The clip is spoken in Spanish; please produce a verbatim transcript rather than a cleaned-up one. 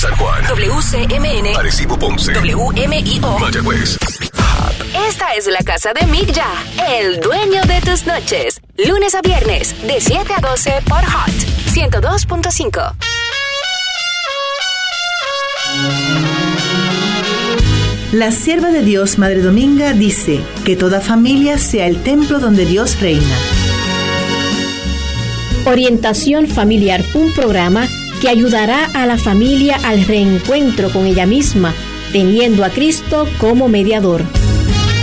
San Juan. W C M N. Arecibo, Ponce. W M I O. Mayagüez. Esta es la casa de Mick Ya, el dueño de tus noches. Lunes a viernes, de siete a doce por Hot ciento dos punto cinco. La sierva de Dios, Madre Dominga, dice que toda familia sea el templo donde Dios reina. Orientación Familiar, un programa que ayudará a la familia al reencuentro con ella misma, teniendo a Cristo como mediador.